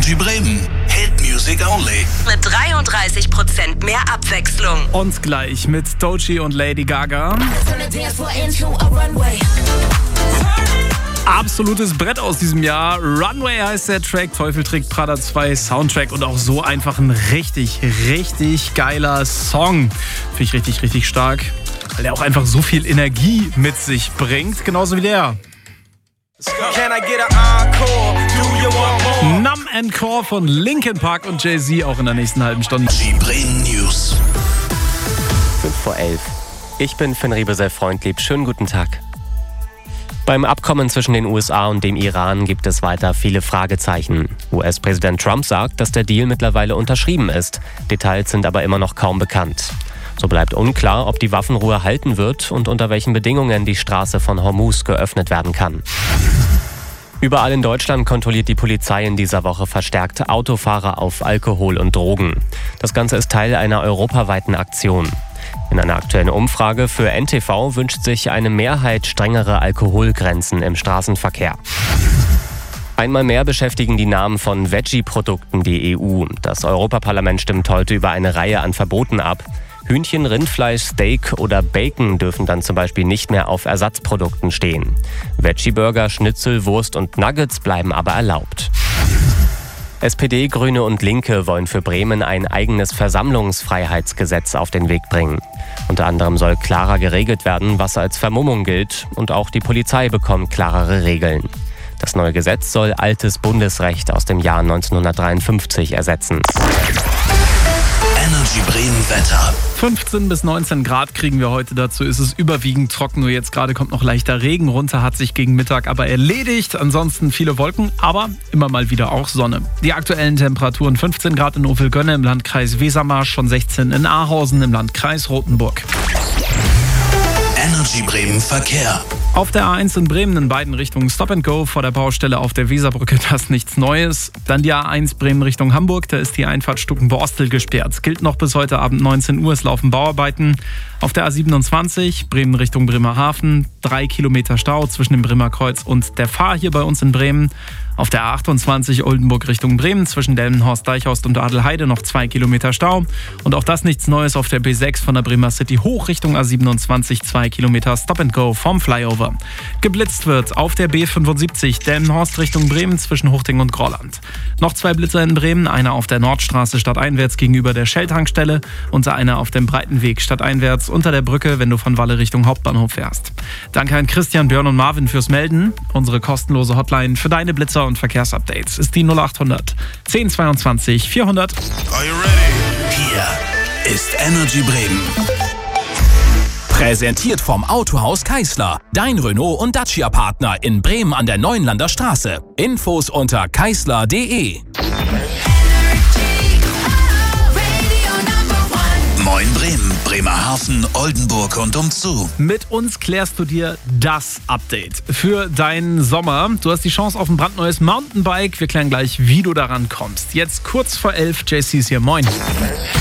Energy Bremen. Hit Music Only. Mit 33% mehr Abwechslung. Und gleich mit Doechii und Lady Gaga. Absolutes Brett aus diesem Jahr. Runway heißt der Track, Teufel trägt Prada 2 Soundtrack und auch so einfach ein richtig, richtig geiler Song. Finde ich richtig, richtig stark, weil der auch einfach so viel Energie mit sich bringt, genauso wie der. Numb and Core von Linkin Park und Jay-Z auch in der nächsten halben Stunde. Die Bremen News. 5:11. Ich bin Finn Riebesell-Freundlieb. Schönen guten Tag. Beim Abkommen zwischen den USA und dem Iran gibt es weiter viele Fragezeichen. US-Präsident Trump sagt, dass der Deal mittlerweile unterschrieben ist. Details sind aber immer noch kaum bekannt. So bleibt unklar, ob die Waffenruhe halten wird und unter welchen Bedingungen die Straße von Hormuz geöffnet werden kann. Überall in Deutschland kontrolliert die Polizei in dieser Woche verstärkt Autofahrer auf Alkohol und Drogen. Das Ganze ist Teil einer europaweiten Aktion. In einer aktuellen Umfrage für NTV wünscht sich eine Mehrheit strengere Alkoholgrenzen im Straßenverkehr. Einmal mehr beschäftigen die Namen von Veggie-Produkten die EU. Das Europaparlament stimmt heute über eine Reihe an Verboten ab. Hühnchen, Rindfleisch, Steak oder Bacon dürfen dann zum Beispiel nicht mehr auf Ersatzprodukten stehen. Veggie-Burger, Schnitzel, Wurst und Nuggets bleiben aber erlaubt. SPD, Grüne und Linke wollen für Bremen ein eigenes Versammlungsfreiheitsgesetz auf den Weg bringen. Unter anderem soll klarer geregelt werden, was als Vermummung gilt, und auch die Polizei bekommt klarere Regeln. Das neue Gesetz soll altes Bundesrecht aus dem Jahr 1953 ersetzen. Energy Bremen Wetter. 15 bis 19 Grad kriegen wir heute. Dazu ist es überwiegend trocken. Nur jetzt gerade kommt noch leichter Regen runter, hat sich gegen Mittag aber erledigt. Ansonsten viele Wolken, aber immer mal wieder auch Sonne. Die aktuellen Temperaturen: 15 Grad in Ovelgönne im Landkreis Wesermarsch, schon 16 in Ahausen im Landkreis Rothenburg. Energy Bremen Verkehr. Auf der A1 in Bremen in beiden Richtungen Stop and Go vor der Baustelle auf der Weserbrücke, das nichts Neues. Dann die A1 Bremen Richtung Hamburg, da ist die Einfahrt Stuckenborstel gesperrt. Gilt noch bis heute Abend 19 Uhr, es laufen Bauarbeiten. Auf der A27 Bremen Richtung Bremerhaven, 3 Kilometer Stau zwischen dem Bremer Kreuz und der Fahr hier bei uns in Bremen. Auf der A28 Oldenburg Richtung Bremen zwischen Delmenhorst, Deichhorst und Adelheide noch 2 Kilometer Stau. Und auch das nichts Neues auf der B6 von der Bremer City hoch Richtung A27, 2 Kilometer Stop and Go vom Flyover. Geblitzt wird auf der B75 Delmenhorst Richtung Bremen zwischen Huchting und Grolland. Noch 2 Blitzer in Bremen, einer auf der Nordstraße stadteinwärts gegenüber der Shell-Tankstelle und einer auf dem Breitenweg stadteinwärts unter der Brücke, wenn du von Walle Richtung Hauptbahnhof fährst. Danke an Christian, Björn und Marvin fürs Melden. Unsere kostenlose Hotline für deine Blitzer und Verkehrsupdates ist die 0800 1022 400. Are you ready? Hier ist Energy Bremen. Präsentiert vom Autohaus Keisler. Dein Renault- und Dacia-Partner in Bremen an der Neuenlander Straße. Infos unter keisler.de. Moin Bremen, Bremerhaven, Oldenburg und umzu. Mit uns klärst du dir das Update für deinen Sommer. Du hast die Chance auf ein brandneues Mountainbike. Wir klären gleich, wie du daran kommst. Jetzt kurz vor 11, JC ist hier. Moin.